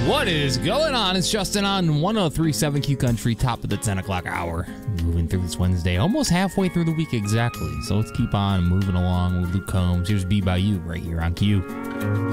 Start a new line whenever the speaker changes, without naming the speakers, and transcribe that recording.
What is going on? It's Justin on 103.7 Q Country, top of the 10 o'clock hour. Moving through this Wednesday, almost halfway through the week exactly. So let's keep on moving along with Luke Combs. Here's Be By You right here on Q.